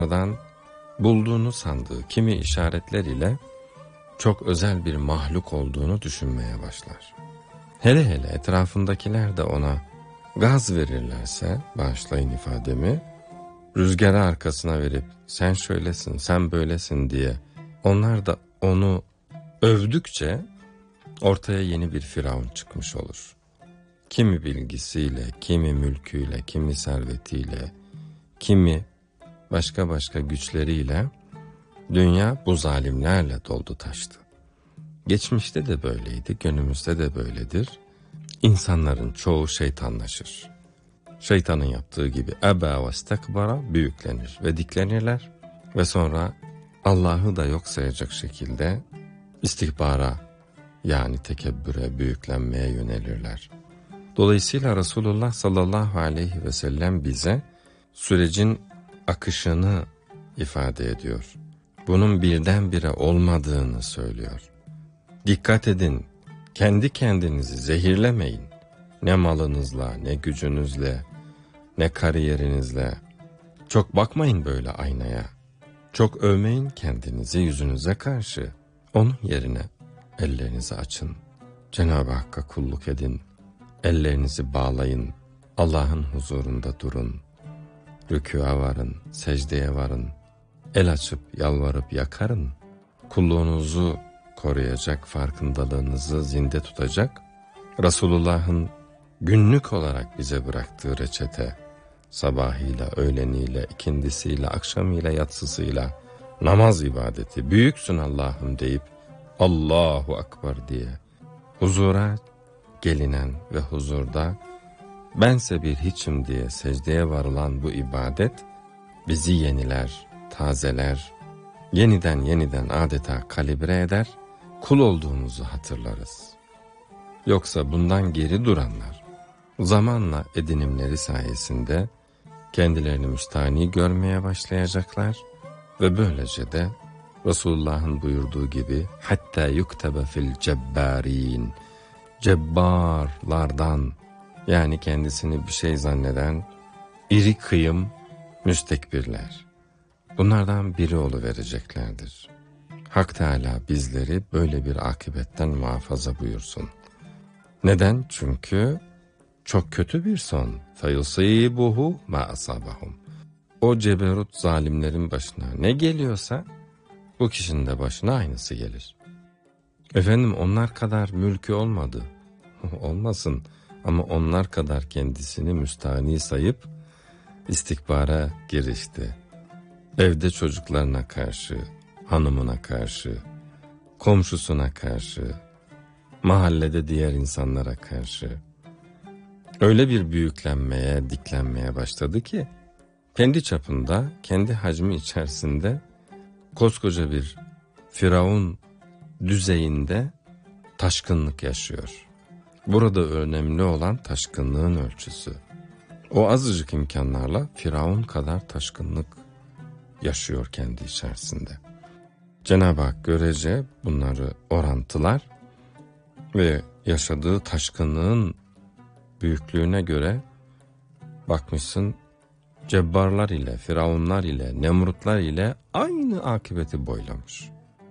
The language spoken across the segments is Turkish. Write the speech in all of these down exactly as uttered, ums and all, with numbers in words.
sonradan bulduğunu sandığı kimi işaretler ile çok özel bir mahluk olduğunu düşünmeye başlar. Hele hele etrafındakiler de ona gaz verirlerse, bağışlayın ifademi, rüzgarı arkasına verip sen şöylesin, sen böylesin diye onlar da onu övdükçe ortaya yeni bir firavun çıkmış olur. Kimi bilgisiyle, kimi mülküyle, kimi servetiyle, kimi başka başka güçleriyle dünya bu zalimlerle doldu taştı. Geçmişte de böyleydi, günümüzde de böyledir. İnsanların çoğu şeytanlaşır. Şeytanın yaptığı gibi eba ve stekbara büyüklenir ve diklenirler ve sonra Allah'ı da yok sayacak şekilde istikbara yani tekebbüre, büyüklenmeye yönelirler. Dolayısıyla Resulullah sallallahu aleyhi ve sellem bize sürecin akışını ifade ediyor. Bunun birdenbire olmadığını söylüyor. Dikkat edin, kendi kendinizi zehirlemeyin. Ne malınızla, ne gücünüzle, ne kariyerinizle. Çok bakmayın böyle aynaya. Çok övmeyin kendinizi yüzünüze karşı. Onun yerine ellerinizi açın. Cenab-ı Hakk'a kulluk edin. Ellerinizi bağlayın. Allah'ın huzurunda durun. Rükûa varın, secdeye varın. El açıp yalvarıp yakarın. Kulluğunuzu koruyacak, farkındalığınızı zinde tutacak Resulullah'ın günlük olarak bize bıraktığı reçete, sabahıyla, öğleniyle, ikindisiyle, akşamıyla, yatsısıyla namaz ibadeti, büyüksün Allah'ım deyip Allahu Akbar diye huzura gelinen ve huzurda bense bir hiçim diye secdeye varılan bu ibadet bizi yeniler, tazeler, yeniden yeniden adeta kalibre eder, kul olduğumuzu hatırlarız. Yoksa bundan geri duranlar zamanla edinimleri sayesinde kendilerini müstahni görmeye başlayacaklar ve böylece de Resulullah'ın buyurduğu gibi hatta yuktebe fil cebbarin, cebbarlardan yani kendisini bir şey zanneden iri kıyım müstekbirler. Bunlardan biri oluvereceklerdir. Hak Teâlâ bizleri böyle bir akıbetten muhafaza buyursun. Neden? Çünkü çok kötü bir son. فَيُصِيبُهُ مَا أَصَابَهُمْ. O ceberut zalimlerin başına ne geliyorsa bu kişinin de başına aynısı gelir. Efendim onlar kadar mülkü olmadı. Olmasın ama onlar kadar kendisini müstahni sayıp istikbara girişti. Evde çocuklarına karşı, hanımına karşı, komşusuna karşı, mahallede diğer insanlara karşı öyle bir büyüklenmeye, diklenmeye başladı ki kendi çapında, kendi hacmi içerisinde koskoca bir firavun düzeyinde taşkınlık yaşıyor. Burada önemli olan taşkınlığın ölçüsü. O azıcık imkanlarla firavun kadar taşkınlık yaşıyor kendi içerisinde. Cenab-ı Hak görece bunları orantılar ve yaşadığı taşkınlığın büyüklüğüne göre bakmışsın cebbarlar ile, firavunlar ile, nemrutlar ile aynı akıbeti boylamış.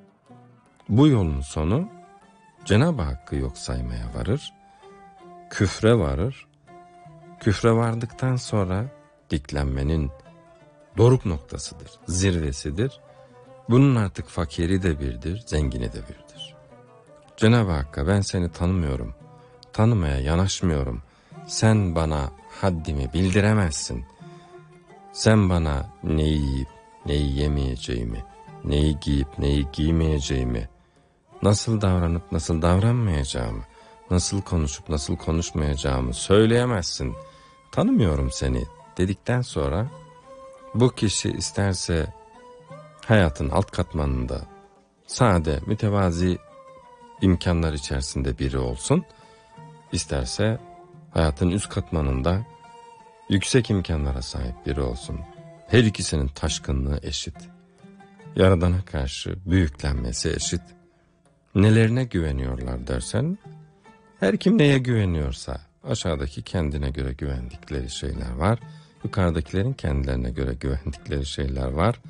Bu yolun sonu Cenab-ı Hakk'ı yok saymaya varır, küfre varır. Küfre vardıktan sonra diklenmenin doruk noktasıdır, zirvesidir. Bunun artık fakiri de birdir, zengini de birdir. Cenab-ı Hakk'a ben seni tanımıyorum, tanımaya yanaşmıyorum. Sen bana haddimi bildiremezsin. Sen bana neyi yiyip neyi yemeyeceğimi, neyi giyip neyi giymeyeceğimi, nasıl davranıp nasıl davranmayacağımı, nasıl konuşup nasıl konuşmayacağımı söyleyemezsin. Tanımıyorum seni dedikten sonra bu kişi isterse hayatın alt katmanında sade, mütevazi imkanlar içerisinde biri olsun, isterse hayatın üst katmanında yüksek imkanlara sahip biri olsun. Her ikisinin taşkınlığı eşit. Yaradana karşı büyüklenmesi eşit. Nelerine güveniyorlar dersen, her kim neye güveniyorsa aşağıdaki kendine göre güvendikleri şeyler var. Yukarıdakilerin kendilerine göre güvendikleri şeyler var.